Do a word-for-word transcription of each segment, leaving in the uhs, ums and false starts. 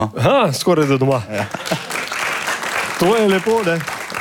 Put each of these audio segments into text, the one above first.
Aha, skoraj da doma. Ja. To je lepo, ne?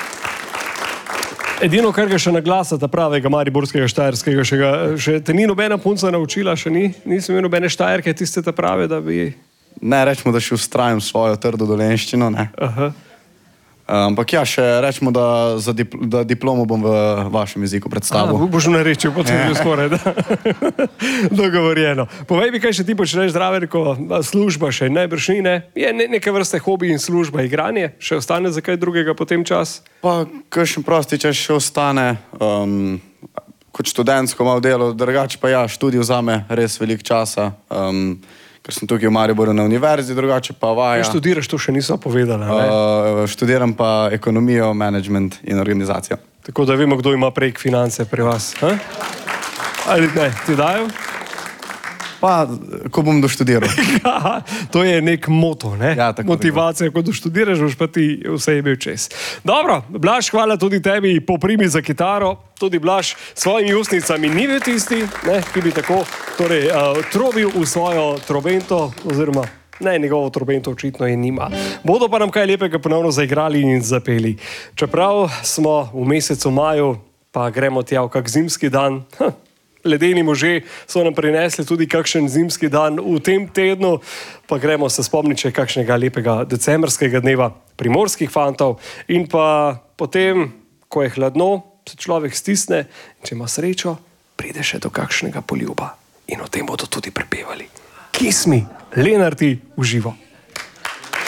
Edino, kar ga še naglasata pravega mariborskega štajerskega, še, ga, še te ni nobena punca naučila, še ni? Nisem imel nobene štajerke, tiste ta prave, da bi... Ne, rečemo, da še ustrajam svojo trdo dolenščino, ne. Aha. Ampak ja, še rečemo, da, za dipl da diplomo bom v vašem jeziku predstavil. A, boš narečil, potem že skoraj, da. Dogovorjeno. Povej mi, kaj še ti počneš zraven, ko služba še najbrž ni, ne? Je ne, neke vrste hobi in služba, igranje? Še ostane za kaj drugega potem čas? Pa, kakšen prosti čas še ostane, um, kot študentsko malo delo, drugače pa ja, študij vzame res veliko časa. Um, ker sem tukaj v Mariboru na univerzi, drugače pa vaja. Kaj študiraš, to še niso povedala, ne? Uh, študiram pa ekonomijo, management in organizacijo. Tako da vemo, kdo ima prek finance pri vas. Ha? Ali ne, ti dajo? Pa, ko bom doštudiral. To je nek moto, ne? Ja, tako, motivacija, ko doštudiraš, boš pa ti vse imel čez. Dobro, Blaž, hvala tudi tebi, poprimi za kitaro. Tudi Blaž s svojimi ustnicami ni bil tisti, ne, ki bi tako torej, uh, trobil v svojo trobento, oziroma ne, njegovo trobento očitno je nima. Bodo pa nam kaj lepega ponovno zaigrali in zapeli. Čeprav smo v mesecu maju, pa gremo tja v kak zimski dan, ha, ledeni može so nam prinesli tudi kakšen zimski dan v tem tednu, pa gremo se spomniti še kakšnega lepega decembrskega dneva primorskih fantov in pa potem, ko je hladno, se človek stisne in če ima srečo, pride še do kakšnega poljuba in o tem bodo tudi prepevali. Kiss me, Lenarti v živo.